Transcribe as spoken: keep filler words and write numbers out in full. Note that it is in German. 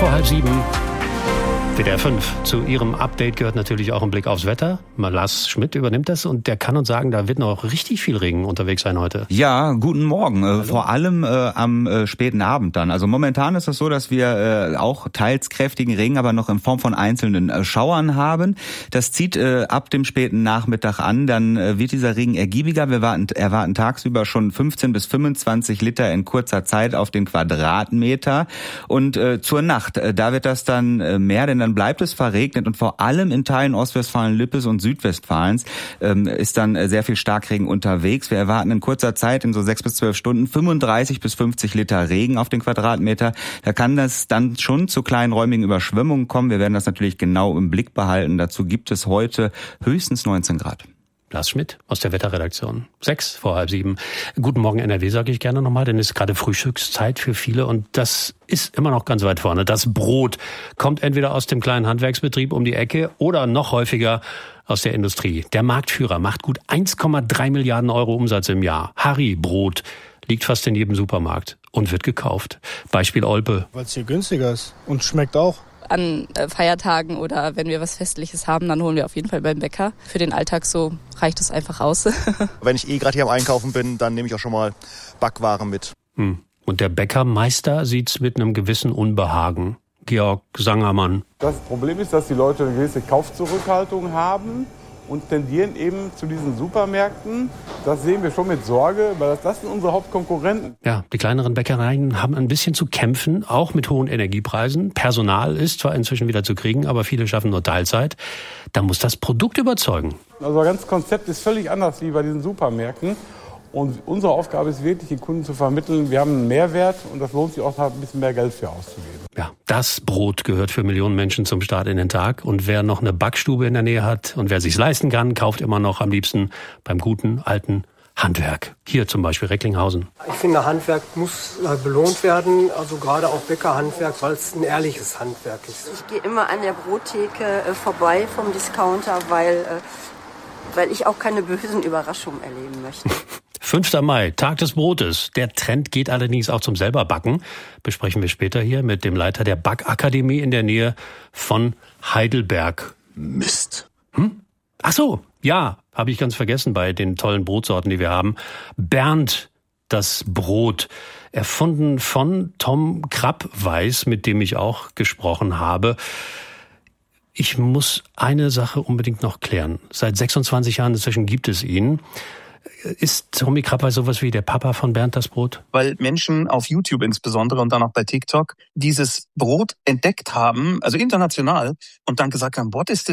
vor halb sieben. W D R fünf. Zu Ihrem Update gehört natürlich auch ein Blick aufs Wetter. Lars Schmidt übernimmt das und der kann uns sagen, da wird noch richtig viel Regen unterwegs sein heute. Ja, guten Morgen. Hallo. Vor allem äh, am äh, späten Abend dann. Also momentan ist es so, dass wir äh, auch teils kräftigen Regen, aber noch in Form von einzelnen äh, Schauern haben. Das zieht äh, ab dem späten Nachmittag an. Dann äh, wird dieser Regen ergiebiger. Wir warten, erwarten tagsüber schon fünfzehn bis fünfundzwanzig Liter in kurzer Zeit auf den Quadratmeter. Und äh, zur Nacht, äh, da wird das dann äh, mehr, denn dann bleibt es verregnet und vor allem in Teilen Ostwestfalen-Lippes und Südwestfalens ähm, ist dann äh, sehr viel Starkregen unterwegs. Wir erwarten in kurzer Zeit, in so sechs bis zwölf Stunden, fünfunddreißig bis fünfzig Liter Regen auf den Quadratmeter. Da kann das dann schon zu kleinräumigen Überschwemmungen kommen. Wir werden das natürlich genau im Blick behalten. Dazu gibt es heute höchstens neunzehn Grad. Lars Schmidt aus der Wetterredaktion. Sechs vor halb sieben. Guten Morgen N R W, sage ich gerne nochmal, denn es ist gerade Frühstückszeit für viele und das ist immer noch ganz weit vorne. Das Brot kommt entweder aus dem kleinen Handwerksbetrieb um die Ecke oder noch häufiger aus der Industrie. Der Marktführer macht gut eins Komma drei Milliarden Euro Umsatz im Jahr. Harry Brot liegt fast in jedem Supermarkt und wird gekauft. Beispiel Olpe. Weil es hier günstiger ist und schmeckt auch. An Feiertagen oder wenn wir was Festliches haben, dann holen wir auf jeden Fall beim Bäcker. Für den Alltag so reicht es einfach aus. Wenn ich eh gerade hier am Einkaufen bin, dann nehme ich auch schon mal Backwaren mit. Hm. Und der Bäckermeister sieht's mit einem gewissen Unbehagen. Georg Sangermann. Das Problem ist, dass die Leute eine gewisse Kaufzurückhaltung haben und tendieren eben zu diesen Supermärkten. Das sehen wir schon mit Sorge, weil das, das sind unsere Hauptkonkurrenten. Ja, die kleineren Bäckereien haben ein bisschen zu kämpfen, auch mit hohen Energiepreisen. Personal ist zwar inzwischen wieder zu kriegen, aber viele schaffen nur Teilzeit. Da muss das Produkt überzeugen. Also das ganze Konzept ist völlig anders wie bei diesen Supermärkten. Und unsere Aufgabe ist wirklich, den Kunden zu vermitteln, wir haben einen Mehrwert und das lohnt sich auch, da ein bisschen mehr Geld für auszugeben. Ja, das Brot gehört für Millionen Menschen zum Start in den Tag. Und wer noch eine Backstube in der Nähe hat und wer sich's leisten kann, kauft immer noch am liebsten beim guten alten Handwerk. Hier zum Beispiel Recklinghausen. Ich finde, Handwerk muss belohnt werden, also gerade auch Bäckerhandwerk, weil es ein ehrliches Handwerk ist. Ich gehe immer an der Brottheke äh, vorbei vom Discounter, weil, äh, weil ich auch keine bösen Überraschungen erleben möchte. fünfter Mai, Tag des Brotes. Der Trend geht allerdings auch zum Selberbacken. Besprechen wir später hier mit dem Leiter der Backakademie in der Nähe von Heidelberg. Mist. Hm? Ach so, ja, habe ich ganz vergessen bei den tollen Brotsorten, die wir haben. Bernd, das Brot. Erfunden von Tom Krappweis, mit dem ich auch gesprochen habe. Ich muss eine Sache unbedingt noch klären. Seit sechsundzwanzig Jahren inzwischen gibt es ihn. Ist Tommy Krappweis sowas wie der Papa von Bernd das Brot? Weil Menschen auf YouTube insbesondere und dann auch bei TikTok dieses Brot entdeckt haben, also international, und dann gesagt haben, what is this?